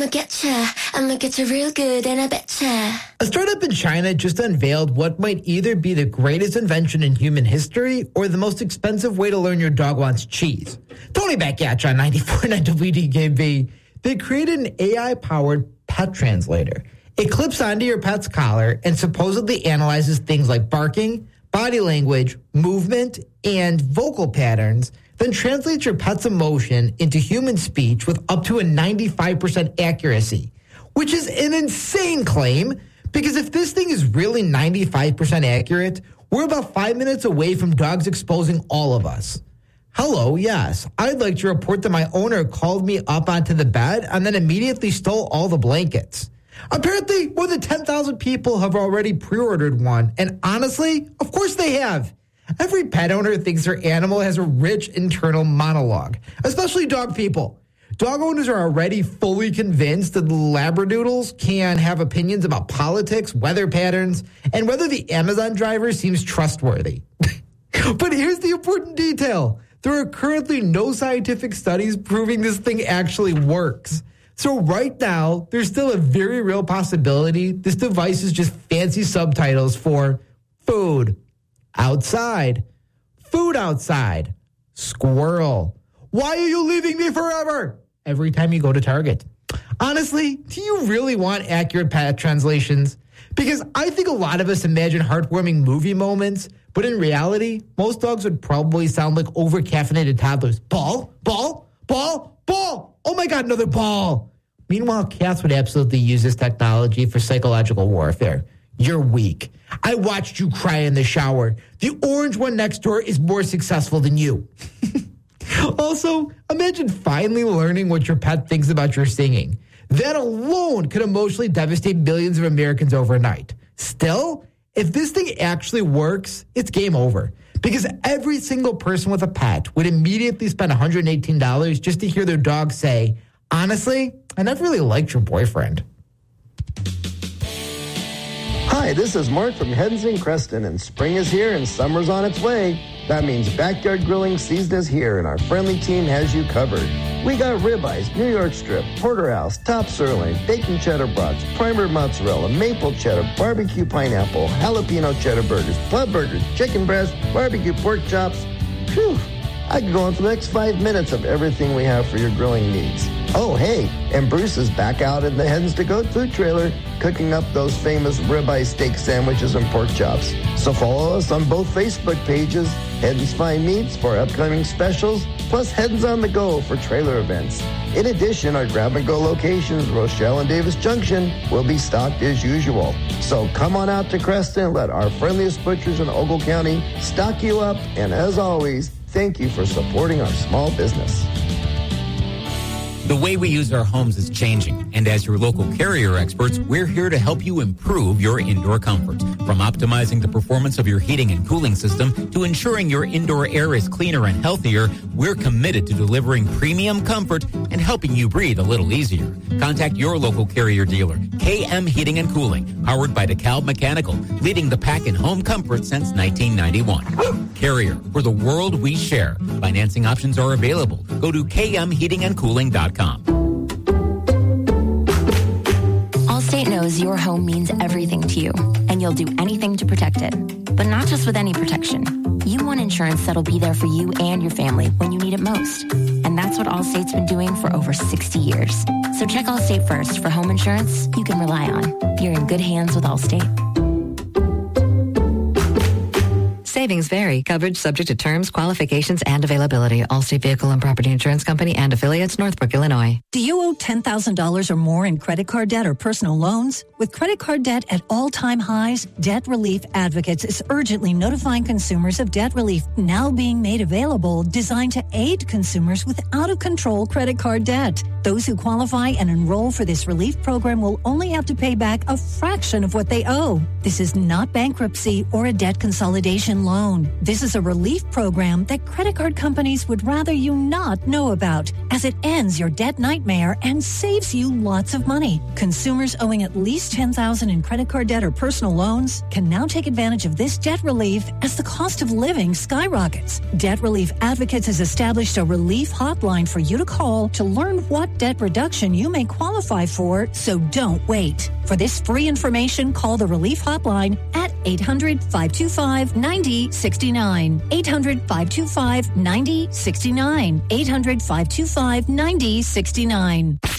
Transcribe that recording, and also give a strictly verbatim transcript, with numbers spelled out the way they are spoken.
I'ma getcha. I'ma getcha real good and I betcha. A startup in China just unveiled what might either be the greatest invention in human history or the most expensive way to learn your dog wants cheese. Tony back at you on ninety-four point nine W D K B. They created an A I-powered pet translator. It clips onto your pet's collar and supposedly analyzes things like barking, body language, movement, and vocal patterns, then translates your pet's emotion into human speech with up to a ninety-five percent accuracy, which is an insane claim because if this thing is really ninety-five percent accurate, we're about five minutes away from dogs exposing all of us. Hello, yes, I'd like to report that my owner called me up onto the bed and then immediately stole all the blankets. Apparently, more than ten thousand people have already pre-ordered one, and honestly, of course they have. Every pet owner thinks their animal has a rich internal monologue, especially dog people. Dog owners are already fully convinced that Labradoodles can have opinions about politics, weather patterns, and whether the Amazon driver seems trustworthy. But here's the important detail. There are currently no scientific studies proving this thing actually works. So right now, there's still a very real possibility this device is just fancy subtitles for food, outside, food outside, squirrel. Why are you leaving me forever? Every time you go to Target. Honestly, do you really want accurate pet translations? Because I think a lot of us imagine heartwarming movie moments, but in reality, most dogs would probably sound like over-caffeinated toddlers. Ball, ball, ball, ball. Oh my God, another ball. Meanwhile, cats would absolutely use this technology for psychological warfare. You're weak. I watched you cry in the shower. The orange one next door is more successful than you. Also, imagine finally learning what your pet thinks about your singing. That alone could emotionally devastate millions of Americans overnight. Still, if this thing actually works, it's game over. Because every single person with a pet would immediately spend one hundred eighteen dollars just to hear their dog say, honestly, I never really liked your boyfriend. Hi, this is Mark from Hensing Creston, and spring is here and summer's on its way. That means backyard grilling season is here, and our friendly team has you covered. We got ribeyes, New York strip, porterhouse, top sirloin, bacon cheddar brats, primer mozzarella, maple cheddar, barbecue pineapple, jalapeno cheddar burgers, club burgers, chicken breast, barbecue pork chops. Phew, I could go on for the next five minutes of everything we have for your grilling needs. Oh, hey, and Bruce is back out in the Hens to Goat food trailer cooking up those famous ribeye steak sandwiches and pork chops. So follow us on both Facebook pages, Hens Fine Meats for upcoming specials, plus Hens on the Go for trailer events. In addition, our grab-and-go locations, Rochelle and Davis Junction, will be stocked as usual. So come on out to Creston, let our friendliest butchers in Ogle County stock you up, and as always, thank you for supporting our small business. The way we use our homes is changing, and as your local Carrier experts, we're here to help you improve your indoor comfort. From optimizing the performance of your heating and cooling system to ensuring your indoor air is cleaner and healthier, we're committed to delivering premium comfort and helping you breathe a little easier. Contact your local Carrier dealer, K M Heating and Cooling, powered by DeKalb Mechanical, leading the pack in home comfort since nineteen ninety-one. Carrier, for the world we share. Financing options are available. Go to K M heating and cooling dot com. Allstate knows your home means everything to you, and you'll do anything to protect it. But not just with any protection. You want insurance that'll be there for you and your family when you need it most. And that's what Allstate's been doing for over sixty years. So check Allstate first for home insurance you can rely on. You're in good hands with Allstate. Savings vary. Coverage subject to terms, qualifications, and availability. Allstate Vehicle and Property Insurance Company and affiliates, Northbrook, Illinois. Do you owe ten thousand dollars or more in credit card debt or personal loans? With credit card debt at all-time highs, Debt Relief Advocates is urgently notifying consumers of debt relief now being made available, designed to aid consumers with out-of-control credit card debt. Those who qualify and enroll for this relief program will only have to pay back a fraction of what they owe. This is not bankruptcy or a debt consolidation law loan. This is a relief program that credit card companies would rather you not know about, as it ends your debt nightmare and saves you lots of money. Consumers owing at least ten thousand dollars in credit card debt or personal loans can now take advantage of this debt relief as the cost of living skyrockets. Debt Relief Advocates has established a relief hotline for you to call to learn what debt reduction you may qualify for, so don't wait. For this free information, call the Relief Hotline at eight hundred, five two five, nine zero six nine. eight hundred, five two five, nine zero six nine. eight hundred, five two five, nine zero six nine.